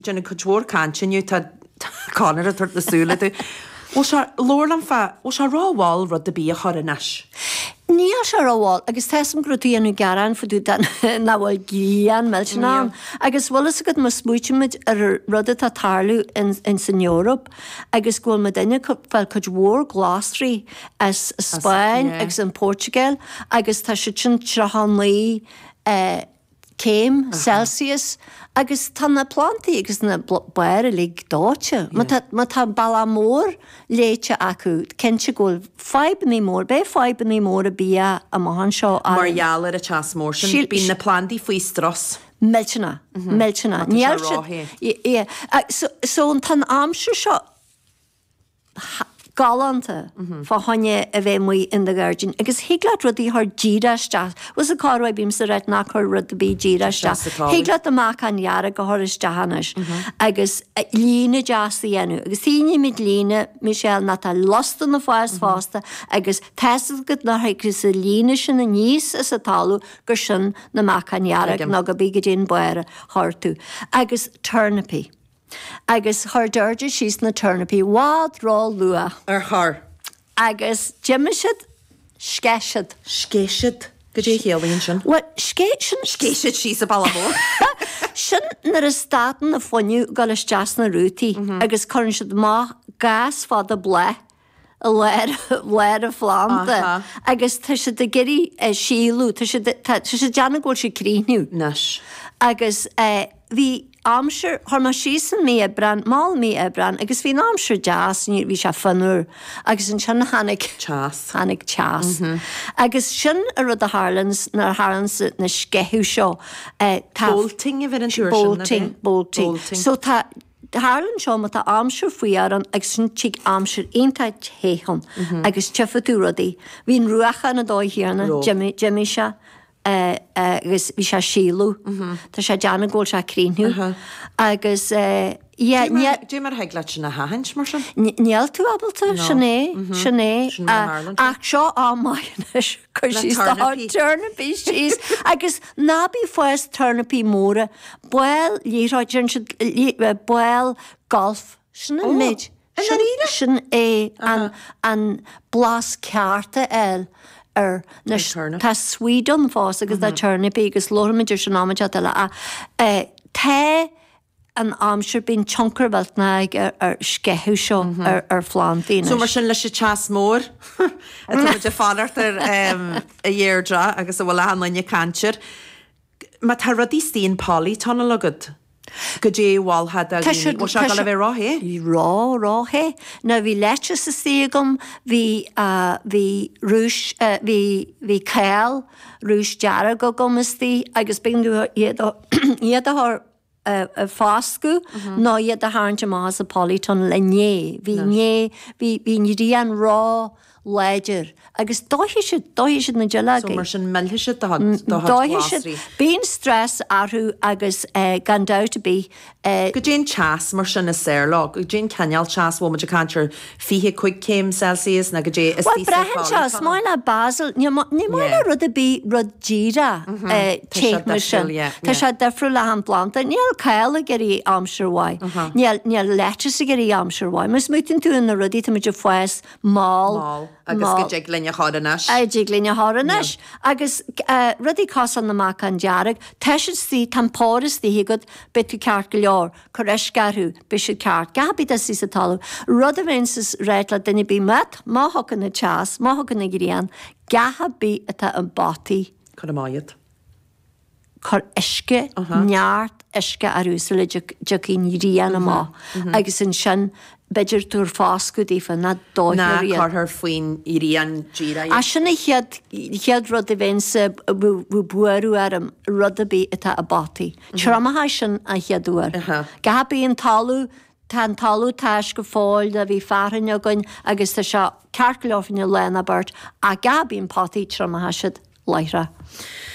Jenna Couture cantin you ta Connor a third the sula do. Was our Lord and fa was our raw wall rud the be a horanash. Níl se ráháil, agus team grútaíanú garan fudú den nahfuil gían meiltena. Agus bhfuil go mas smúitiimiid ar rudda tá tarlú in san Europa, agus ghfuil me daine fel chud mhór glasrí as Spain, agus in Portugal, agus tá si sin trehanlaí céim Celsius, agus tá na plantaí agus na bair a lí dáte. Ma tá balamór léite acu, cinnte ghfuil fibanní mór, be fibanní mór a bí a mahan seo. Marial ar a chas mór sin bí na plantaí faoi stros. Meltena. Níl so an tan amsir seo galanta fá haine a bheith mu in the garden. Agus higlaat rudí haar díraiste. Was a carway bím sa reit nach haar rud bí díraiste. Higlaat amach an jara go horis jahanis. Agus lína jasti enu. Agus tíni mid lína Michelle na ta lost na fást fásta. Agus tested gud na agus a lína sin a nís as a talú gur sin na mach an jara na go bí gydin boire hartu. Agus turnipy. Agus haar dörde she's na turnipy wad rá lua. Haar. Agus jimishid skeshid. Skeshid. Go dé héalíonn sin. What skeshid? Skeshid she's a ballamór. Sin nar a staten na foniu galis jas na rúti. Agus corn shid ma gas fada ble. A leir a flanta. Agus tá si de geri sílú, tá si jana gol si críniu. Nas. Agus vi amsir har ma sísan mé bran mal mé bran agus hí amsir jazz ní hí se fanúr agus an sin hannig chas agus sin a rud a Harlands na Harlands na skehu seo bolting a bit bolting so tá Harlan seo ma tá amsir fuiaran agus sin tíig amsir einta héhan agus tefaú rudí hín ruacha na dói hiarna Jimmy se agus bhí se sílú Tá sé deanna ggóil se críniú agus dé mar heaglaat sin na hahaint mar sin? Níl tú abalta sinné ach seo ámainis chuir sí turnipí síos agus nábí fues turnipí móra buil líráidjin buil golf sin méid sin é an blas cearta eil tá Sweden fás agus dá turnipí agus lormidir sin áidir a té an amsir bín chunkar veltnaig ar skehu seo ar flantíine. So mar sin leis chas mór a tu de fadart ar a dhéirdra agus a bhfuil anlainne cantir. Ma tá radí stíon Polly tána lugad. Go dé bháil had a bhil se gal a bheith ráhé? Ráhé. Na bhí leite sa stíagam hí rúis hí cail rúis deara go gomastí agus bingú iad a fáscu ná iad a háinte más a Polyton le né. Bhí nírían rá leidir. Agus dóhiisiid na gealaga. So mar sin mellhiisiid dóhiisiid. Bíon stress arthú agus gandáta bí. Go dén chas mar sin na sérlá. Go dén ceal chas bhil muidir cantir fihe chuig céim Celsius na go dé is tí brehan chas, máina Basel, ní máina rud a bí rud díra téit mar sin. Tá sé defriú le an planta. Níl cail a gerí amsirháid. Níl leite a gerí amsirháid. Mas mutin tú na rudí tá muidir fues mál. Agus go dig linne hádanas. Dig linne hádanas. Agus rudí cásan na mac an dearag, teisiid tí tampóras tí higad betu ceart go leor, chu eisgarú beisiid ceart. Gabí a sí sa talú. Rud a bhénsas réitla duine bí mat, máthgan na chas, máthgan na grían, gaha bí atá an bátí. Chud a máiad. Chur isce, neart isce arúsala jacín rían má. Agus in sin beidir túr fáscu dífa na dóir Na carthar faoin irían díra. A sinna chiad rud a bhénsa bú buarú arm rud a bí atá a bátí. Tramahá sin a chiadúar. Gaha bí an talú Tá talú táis go fáil a bhí fearhanne goin agus tá seo ceartleofinne lena bart a gabíon patí tramahasiid leithre.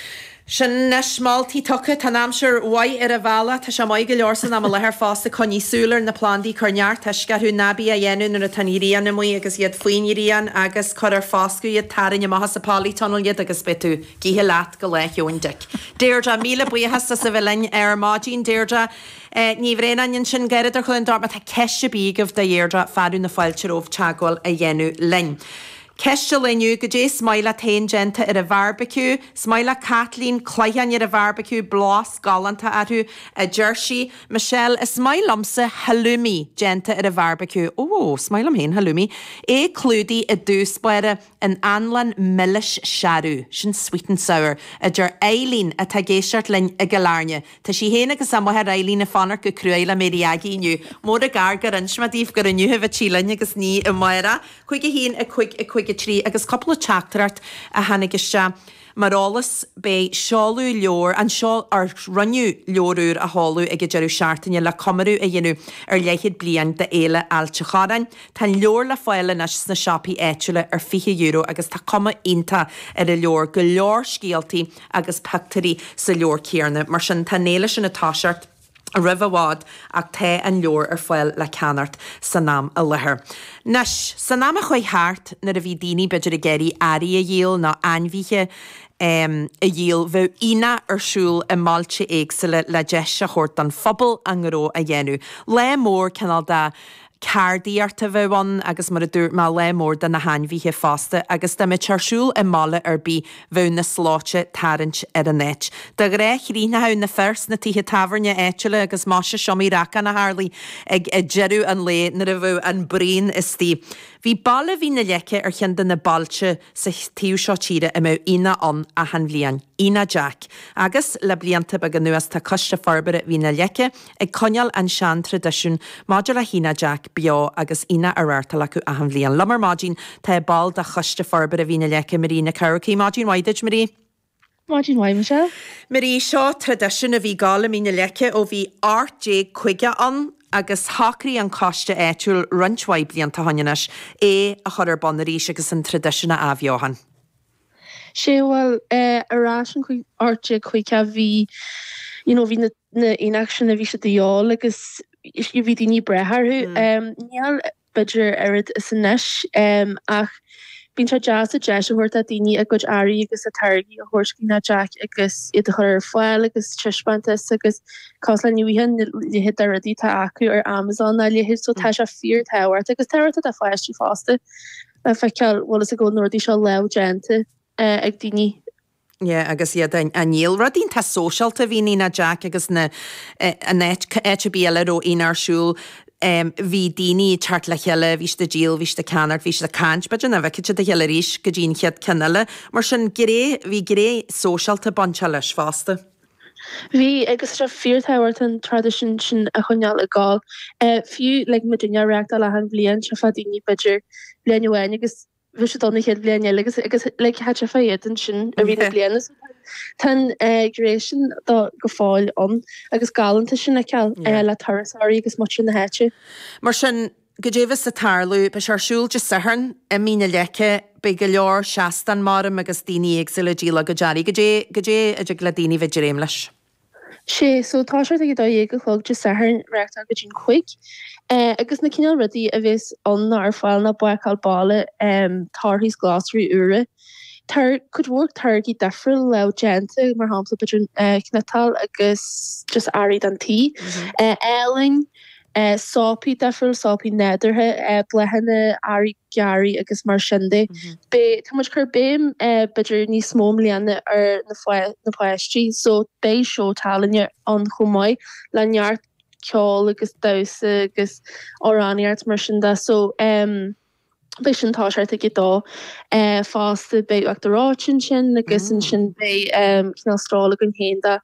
Sin na smáltaí tucha tá amsir bhaid ar a bhela tá sem maiid go leorsan am lethir fásta chuní súlar na plándaí chuneart teisceú nabí a dhéanú ar a tanííon na muí agus iad faoinííon agus chu ar fáscu iad tarin mahas sa pálí tonaliad agus bitú gíthe leat go leithúndic. Déirda míle buhasta sa bhlein ar mádín déirda ní bhréanaon sin geidir chun darma tá ceiste bígah de dhéirda fadú na fáilteóh teagháil a dhéanú lein. Ceiste leniu go dé smaile tain genta ar a barbecue, smaile Kathleen Clayhan ar a barbecue blas galanta atú a Jersey, Michelle is smaillamsa halloumi genta ar a barbecue. Smailam hen halloumi. Clúdi a dúspaire an anlan millish sharu, sin sweet and sour. A jar Eileen a tagéisiart lein a galarne. Ta si héna agus samhair Eileen a fanar go cruéile médiagi nu. Mór a gargar ansmadíf gur a nu hef a chilan agus ní a maira. Cuig a hén a cuig trí agus couple of chatart a hannig se marálas be seáú leor an seo ar runniu leorúr a háú ag dearú seaartainine le comarú a dhéanú ar leichiid blian de éile ailte charan. Tá leor le fáile na sipaí éitiúile ar €20 agus tá cuma inta ar a leor go leor scialtaí agus pectarí sa leor céarna mar sin tá néile sin na táseart a ribhád ach té an leor ar foiil le ceanart san nám a lethir. Nes, san nám a chuid háart na a bhí daoine beidir a geirí airí a dhéal ná ainmhíthe a dhéal bheith ina arsúil i máilte éagsile le deis a chóirt an phobal an ghró a dhéanú. Le mór canal da Cardíarta bheithain agus mar a dúr má le mór den na hainmhíthe fásta agus de me tearsúil i mála ar bí bheith na sláte tarint ar an net. De réich ríthe na fers na títhe tafarne éitiúile agus máise seomí racha na Harlaí ag jeú an lé na a bheith an brín is tí. Bhí balle hí na leice ar chean na balte sa tíú seo tíre i mé ina an a han bblian, ina Jack. Agus le blianta bag an nuas tá coiste farbere hí na leice ag coneal an sean tradiisiún máidir a hína Jack bio agus ina arartal acu a han bblian. Lamar mágin tá bal de coiste farbere hí na leice marí na Caracaí mágin waidid marí. Mágin waid Michelle? Marí seo tradiisiún a bhí gála mí na leice ó bhí RJ chuige an agus hácraí an coiste éitiúil runchhaid blianta haineanais a chuir bonnaríis agus an tradiisiúna a bheohan. Sé bhfuil arás an áirte chuice bhí hí na inaction a bhí se dheáil agus bhí daoine brethú. Níall beidir airad is san neis ach bín se jazz a jazz a thuirt a daoine a go airí agus a targaí a thuircí na Jack agus iad a chuir foiil agus trispantas agus cos le nuíhan lihid a radí tá acu ar Amazon a lihid so tá se fear tehairt agus teirta a fáistí fásta a feiceal bhil a go nóirdí seo le gente ag daoine. Agus iad a níl radín tá socialta bhí na Jack agus na éitebíile ó inarsúl hí daoine teart le cheile bhís de díal, vís de canart, vís de cant, beidir na bheice de heile ríis go dtíon chead canile, mar sin bhí gré socialta bonse leis fásta. Bhí agus se fearthhairt an tradition sin a chuneal a gáil. Fiú le me duine reachta le an bblion se fa daoine beidir leanhhain agus bhí se donna chéad blian agus le het se féiad an sin a bhí bliana. Tan gréisisin go fáil an agus galanta sin le tarrasáí agus mu na héite. Mar sin go déhs sa tarlú be searsúil de saharn a mína leice be go leor seaastan marm agus daoine éagsile díla go dearí go dé a le daoine bheith réim leis. sé so tá sé go dá go chlog de saharn reachta go dín chuig. Agus na cinál rudí a bhís an ar fáil na buáil balle tarthís glasrí ure. Could work targi defriil le gente mar hamsa knatal agus just arid an tí. Eiling sápi defriil sápi nederhe blehenne ari gari agus mar sinnde. Be much chur béim beidir ní smóm lianne ar na foiisttí so bei seo talinne an chomai leart ceol agus dause agus oraniart mar sinnda so Bei sin táisiart ag dá fásta be achtarráin sin agus an sin be strála an hénda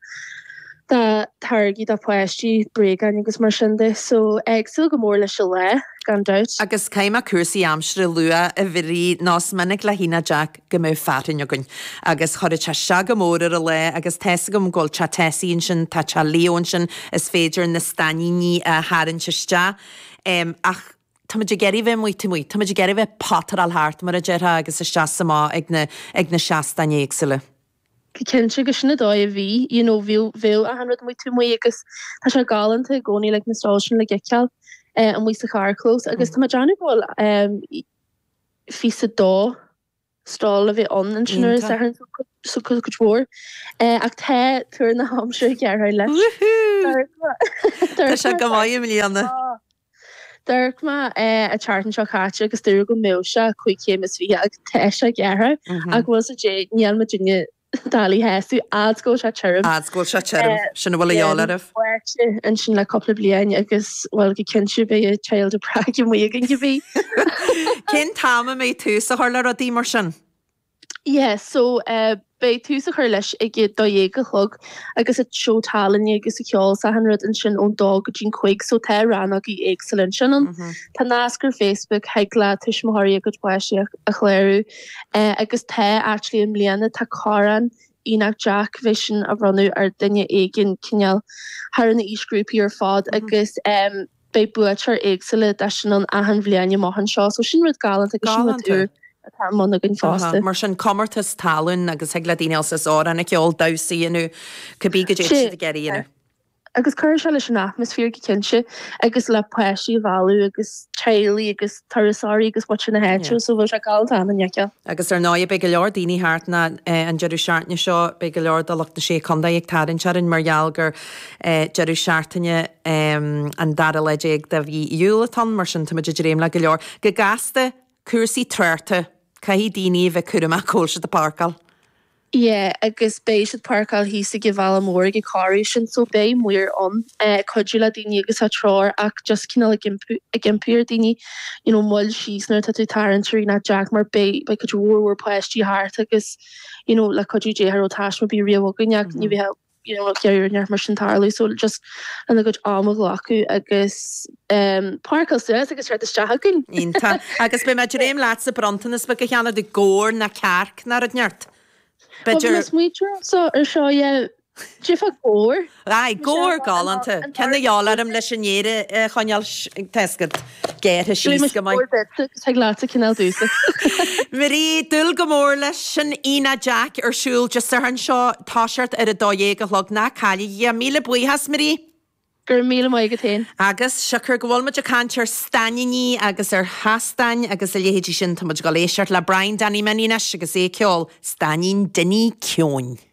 targaí a poisttí bregan agus mar sinnde so agsil go mór lei se le gan dat. Agus céim a cuasaí amsre lua a bhí nás minic le hína Jack go mé fatain agan agus choir te se go mór a le agus te gom ggóil te teíonn sin tá te leon sin is féidir na staní a háann teiste ach Táidir geirí bheith muoi, táidir geirí bheith patar al háart mar a deartha agus is teasa má ag na seastaine éagsile. Kense go sinna dó a bhí, bhil a hanrad mu tú mu agus tá se galanta gcóí le na stáisisin le geceal an mu a charclós, agus tá Johnny bhil fi a dó stá a bheith an an sinir suúór ach the tuair na hamsir geartha leis. Tá se go maiid milíanana. Dirk ma a chartan seo chatte agus dú go mé se chuig chémas bhí ag te se geartha ag bhil a dé níal ma dunne dalí heú adgó se tem. Adgóil se tem sinna bhfuil eálarh. An sin le coppla blian agus bhil go cinú be a child a prag mu gin go bhí. Cén táama mé tú a thuir le a dí mar sin? Yeah, so bei tú a chuir leis ag gé do dhéige chlog agus a showtalan agus a ceol a hanrad an sin ón dog go dín chuig so te ranach í excellent sinan. Tá nasgur Facebook heagla tuismthirí go buisi a chléirú agus te actually an mbliana tá choran ínach Jack vision a runú ar dunne éigen cinneal haar na ísgrúpi ar fád agus bei buar éagsile de sin an ahan bblianne mohan seo so sin rud galant agus sin tú. Man gin fásta. Mar sin commartas talún agus heagla daine as á anna ceol dasaíanú cabbí go dé geiríanú. Agus chuir se leis an atmosfér go cinse agus le poisí bhú agus tréalaí agus tarrasáí agus wat na héú so bhil se gáil an neice. Agus ar 9 be go leor daoine háartna an jeú seaartne seo be go leor doachta sé chunda ag tarin searin marghealgur jeú seaartaine an dar leéig de bhí dúlaton mar sin tuidir réim le go leor. Go gasta cuasaí treta caihí daoine bheith cuaach cóilse a parcal. Yeah, agus béis parkal hí a gihil mór go choir sin so bé muir an codúla daine agus a tror ach just cinál a gimpúir daine muil sísnar tá tú tarintí na Jack mar bé be go bhór poisttí háart agus le codú déhar táis má bí riamhganneach ní bhí ceirnear mar sin tarlaú so just an go amach acu agus parkal su agus re istehagann. Ínta agus be meidir réim leat sa brontanas be go cheanna de ggóir na cearc na a neart. So ar seo jifa góir? Ai, góir gáanta. Cenna eálarm leis an éire chuineal teiscad géirtha síos go mai. Tá láta cinál dúsa. Marí dul go mór leis sin ina Jack ar siúil just ar an seo táseart ar a dóé go hlog na cailí míle buíhas marí? Gur míle mai go tain. Agus secur gohfuil muid a cantir stainí agus ar hastainin agus a léhéidir sin tá muid go léisiart le Brian Danny Menine agus é ceol stainin duine ceoin.